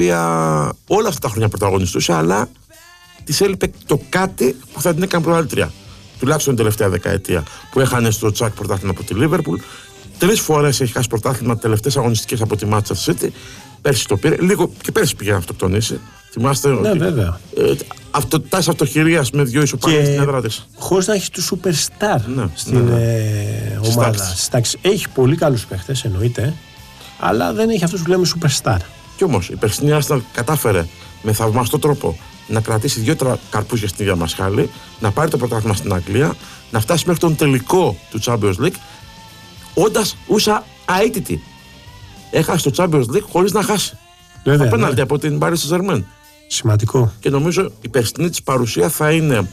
όλα αυτά τα χρόνια πρωταγωνιστούσε, αλλά της έλειπε το κάτι που θα την έκανε πρωταθλήτρια. Τουλάχιστον την τελευταία δεκαετία που έχανε στο τσάκ πρωτάθλημα από τη Λίβερπουλ. 3 φορές έχει χάσει πρωτάθλημα τελευταίες αγωνιστικές από τη Manchester City. Πέρσι το πήρε. Λίγο και πέρσι πήγε να αυτοκτονήσει. Θυμάστε ότι. Βέβαια. Τάση αυτοχειρίας με 2 ισοπαλίες στην έδρα της. Χωρίς να έχει του superstar στην ομάδα. Έχει πολύ καλούς παίχτες, εννοείται. Αλλά δεν έχει αυτούς που λέμε superstar. Κι όμως η περσινή Arsenal κατάφερε με θαυμαστό τρόπο να κρατήσει 2 καρπούζια στην ίδια μασχάλη, να πάρει το πρωτάθλημα στην Αγγλία, να φτάσει μέχρι τον τελικό του Champions League, όντας ούσα αίτητη. Έχασε το Champions League χωρίς να χάσει. Βέβαια, το πέναλτι από την Paris Saint-Germain. Σημαντικό. Και νομίζω η περσινή της παρουσία θα είναι,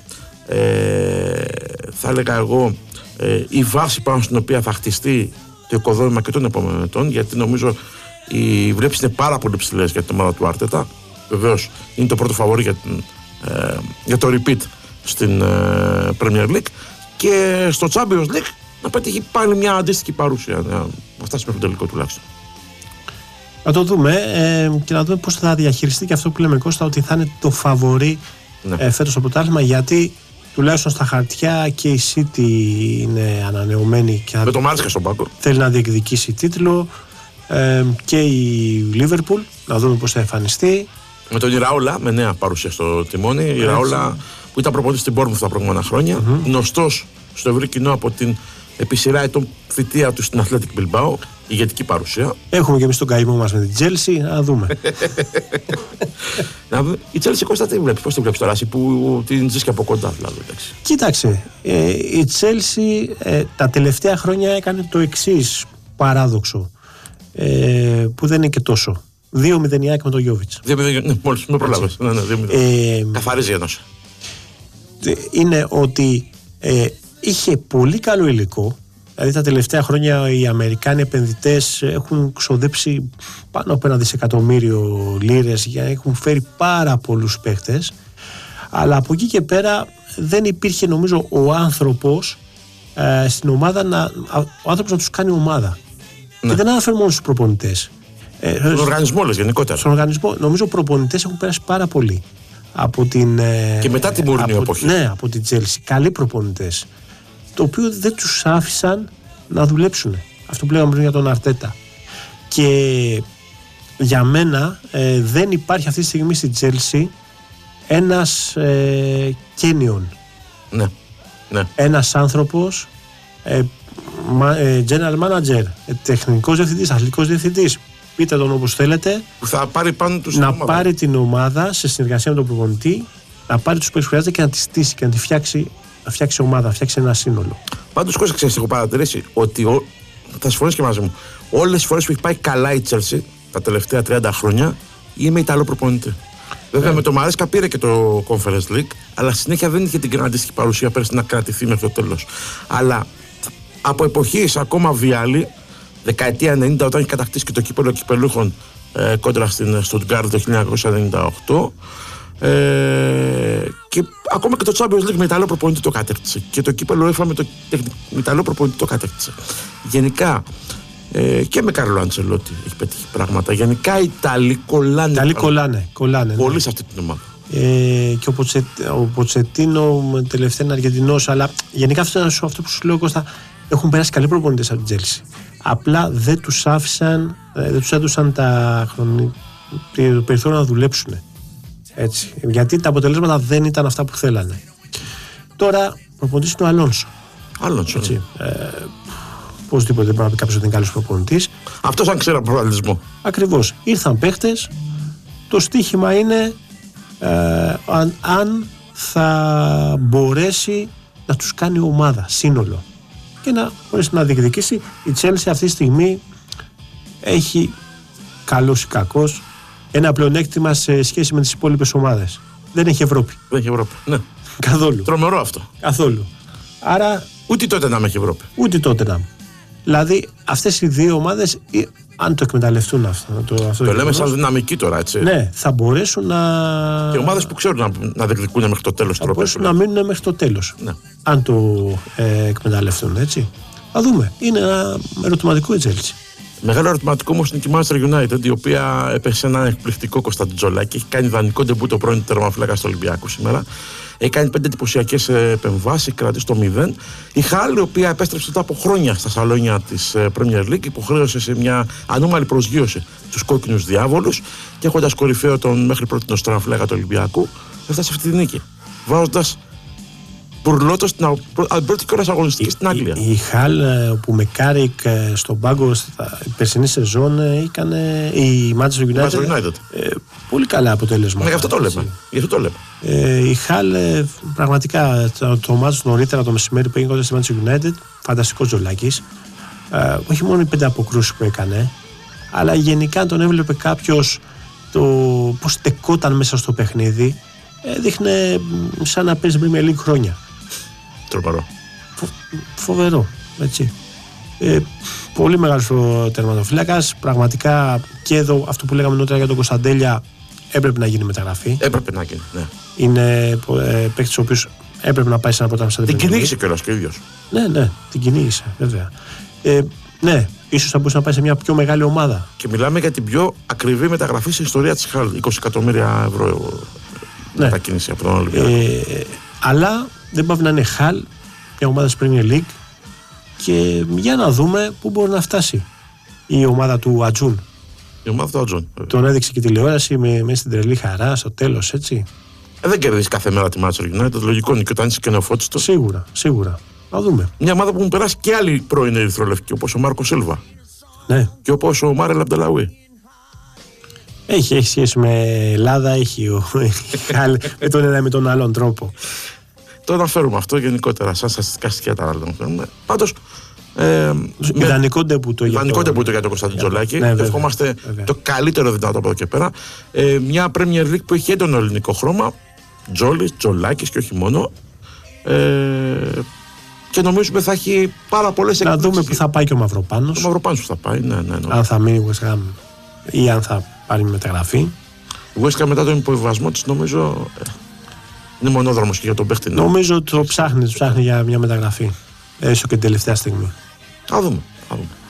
θα έλεγα εγώ, η βάση πάνω στην οποία θα χτιστεί το οικοδόμημα και των επόμενων ετών, γιατί νομίζω οι βλέψεις είναι πάρα πολύ ψηλές για την ομάδα του Άρτετα. Βεβαίως είναι το πρώτο φαβορί για το repeat στην Premier League, και στο Champions League να πετύχει πάλι μια αντίστοιχη παρουσία, να φτάσει μέχρι το τελικό τουλάχιστον. Να το δούμε και να δούμε πώς θα διαχειριστεί και αυτό που λέμε, Κώστα, ότι θα είναι το φαβορί φέτος στο πρωτάθλημα, γιατί τουλάχιστον στα χαρτιά και η City είναι ανανεωμένη και με το Μάρισκα στον πάγκο θέλει να διεκδικήσει τίτλο, και η Liverpool, να δούμε πώς θα εμφανιστεί. Με τον Ιραόλα, με νέα παρουσία στο τιμόνι. Η Ιραόλα που ήταν προπονητής στην Bournemouth τα προηγούμενα χρόνια, γνωστός στο ευρύ κοινό από την επί σειρά ετών θητεία του στην Athletic Bilbao, ηγετική παρουσία. Έχουμε και εμείς τον καημό μας με την Chelsea, να δούμε. Η Chelsea, Κώστα, τι βλέπεις, πώς τη βλέπεις τώρα, που την ζεις και από κοντά δηλαδή? Κοίταξε, η Chelsea τα τελευταία χρόνια έκανε το εξής παράδοξο, που δεν είναι και τόσο. 2-0 με τον Γιόβιτς. 2-0, μόλις με προλάβες. Καθαρίζει ένας. Είναι ότι είχε πολύ καλό υλικό. Δηλαδή τα τελευταία χρόνια οι Αμερικάνοι επενδυτές έχουν ξοδέψει πάνω από 1 δισεκατομμύριο λίρες, έχουν φέρει πάρα πολλούς παίχτες, αλλά από εκεί και πέρα δεν υπήρχε, νομίζω, ο άνθρωπος στην ομάδα, ο άνθρωπος να τους κάνει ομάδα. Και δεν αναφέρω μόνο στους προπονητές. Στον οργανισμό, λες, γενικότερα. Στον οργανισμό, νομίζω οι προπονητές έχουν περάσει πάρα πολύ από την. Και μετά την Μουρίνιο εποχή. Ναι, από την Chelsea. Καλοί προπονητές. Το οποίο δεν τους άφησαν να δουλέψουν. Αυτό που λέγαμε πριν για τον Αρτέτα. Και για μένα δεν υπάρχει αυτή τη στιγμή στη Chelsea ένας Kenyon. Ναι. Ένας άνθρωπος, general manager, τεχνικός διευθυντής, αθλητικός διευθυντής, πείτε τον όπως θέλετε, που θα πάρει πάνω τους να πάρει την ομάδα σε συνεργασία με τον προπονητή, να πάρει τους παίκτες που χρειάζεται και να τη στήσει και να τη φτιάξει, να φτιάξει ομάδα, να φτιάξει ένα σύνολο. Πάντως, Κώστα, ξέρεις, έχω παρατηρήσει ότι θα συμφωνείς και μαζί μου, όλες τις φορές που έχει πάει καλά η Chelsea τα τελευταία 30 χρόνια είναι με Ιταλό προπονητή. Βέβαια, με το Μαρέσκα πήρε και το Conference League, αλλά στη συνέχεια δεν είχε την αντίστοιχη παρουσία πέρσι να κρατηθεί μέχρι το τέλος. Αλλά από εποχής ακόμα Βιάλη, δεκαετία 90, όταν έχει κατακτήσει και το κύπελλο κυπελούχων κόντρα στην Stuttgart το 1998, και ακόμα και το Champions League με Ιταλό προπονητή το κατέκτησε, και το κύπελλο UEFA με το Ιταλό προπονητή το κατέκτησε. Γενικά και με Κάρλο Αντσελότη έχει πετύχει πράγματα. Γενικά οι Ιταλοί κολλάνε πολύ, ναι, σε αυτή την ομάδα. Και ο Ποτσετίνο τελευταία είναι Αργεντινός, αλλά γενικά αυτό που σου λέω, Κώστα, έχουν περάσει καλοί προπονητές από την Chelsea. Απλά δεν τους άφησαν, δεν τους έδωσαν το περιθώριο να δουλέψουν. Έτσι. Γιατί τα αποτελέσματα δεν ήταν αυτά που θέλανε. Τώρα προπονητής είναι ο Αλόνσο. Έτσι. Οπωσδήποτε δεν μπορεί να πει κάποιος ότι είναι καλός προπονητής. Αυτός αν ξέρει από προβαλλισμό. Ακριβώς. Ήρθαν παίχτες. Το στοίχημα είναι αν θα μπορέσει να τους κάνει ομάδα, σύνολο, και να μπορέσει να διεκδικήσει. Η Chelsea αυτή τη στιγμή έχει, καλός ή κακός, ένα πλεονέκτημα σε σχέση με τις υπόλοιπες ομάδες. Δεν έχει Ευρώπη. Ναι. Καθόλου. Τρομερό αυτό. Καθόλου. Άρα. Ούτε τότε να έχει Ευρώπη. Ούτε τότε να. Δηλαδή αυτές οι δύο ομάδες, αν το εκμεταλλευτούν αυτό. Το λέμε σαν δυναμική τώρα, έτσι. Ναι, θα μπορέσουν να. Και ομάδες που ξέρουν να διεκδικούν μέχρι το τέλος. Θα μπορέσουν να μείνουν μέχρι το τέλος. Ναι. Αν το εκμεταλλευτούν, έτσι. Θα δούμε. Είναι ένα ερωτηματικό η Chelsea. Μεγάλο ερωτηματικό όμως είναι και η Manchester United, η οποία έπεσε ένα εκπληκτικό Κωνσταντιτζολάκη. Έχει κάνει ιδανικό ντεμπού το πρώην τερματοφύλακα του Ολυμπιακού σήμερα. Έχει κάνει 5 εντυπωσιακές επεμβάσεις, κρατήσει το 0. Η Χάλ, η οποία επέστρεψε μετά από χρόνια στα σαλόνια της Premier League, υποχρέωσε σε μια ανώμαλη προσγείωση τους κόκκινους διάβολους και έχοντας κορυφαίο τον μέχρι πρώτη τερματοφύλακα του Ολυμπιακού, έφτασε αυτή τη νίκη. Βάζοντας μπουρλότο στην πρώτη κιόλας αγωνιστική στην Αγγλία. Η Χάλ που με Κάρικ στον πάγκο στα περσινή σεζόν έκανε η Manchester United. Πολύ καλά αποτέλεσμα. Γι' αυτό το λέμε. Η Χάλ πραγματικά το μάτς νωρίτερα το μεσημέρι που έγινε κοντά στη Manchester United, φανταστικός Τζολάκης. Όχι μόνο οι 5 αποκρούσεις που έκανε, αλλά γενικά τον έβλεπε κάποιος πώς στεκόταν μέσα στο παιχνίδι. Δείχνε σαν να παίζει Premier League χρόνια. Τροπαρό. Φοβερό, έτσι. Πολύ μεγάλος τερματοφύλακας. Πραγματικά και εδώ αυτό που λέγαμε νωρίτερα για τον Κωνσταντέλια έπρεπε να γίνει μεταγραφή. Έπρεπε να γίνει, ναι. Είναι παίκτης ο οποίος έπρεπε να πάει σε ένα πρωτάθλημα. Την κυνήγησε κιόλας και ο ίδιος. Ναι, την κυνήγησε, βέβαια. Ναι, ίσως θα μπορούσε να πάει σε μια πιο μεγάλη ομάδα. Και μιλάμε για την πιο ακριβή μεταγραφή στην ιστορία της Χάλ. 20 εκατομμύρια ευρώ μετακίνηση από τον Ολυμπιακό. Αλλά δεν πάει να είναι Χάλ, μια ομάδα της Premier League, και για να δούμε πού μπορεί να φτάσει η ομάδα του Ατζούν. Η ομάδα του Ατζούν. Τον έδειξε και τηλεόραση μέσα στην τρελή χαρά στο τέλος, έτσι. Δεν κερδίζει κάθε μέρα τη Manchester United, λογικό είναι και όταν είσαι καινοφώτιστο. Σίγουρα. Να δούμε. Μια ομάδα που μου περάσει και άλλοι πρώην ερυθρολευκοί, όπως ο Μάρκο Σίλβα. Ναι. Και όπως ο Μάρελ Αμπτελαούι. Έχει σχέση με Ελλάδα, έχει με τον ένα ή με τον άλλον τρόπο. Το αναφέρουμε αυτό γενικότερα, σαν στατιστικά στοιχεία τα αναφέρουμε. Πάντως. Ιδανικό ντεμπούτο για τον Κωνσταντιτζολάκη. Ευχόμαστε το καλύτερο δυνατό από εδώ και πέρα. Μια Premier League που έχει έντονο ελληνικό χρώμα. Τζόλης, Τζολάκης και όχι μόνο. Και νομίζουμε θα έχει πάρα πολλές εκπλήξεις. Να δούμε που θα πάει και ο Μαυροπάνος. Ο Μαυροπάνος που θα πάει, ναι. Αν θα μείνει η West Ham ή αν θα πάρει μεταγραφή. Η West Ham μετά τον υποβιβασμό της νομίζω είναι μονόδρομος και για τον παίχτη. Νομίζω ότι το ψάχνει για μια μεταγραφή. Έστω και την τελευταία στιγμή. Θα δούμε.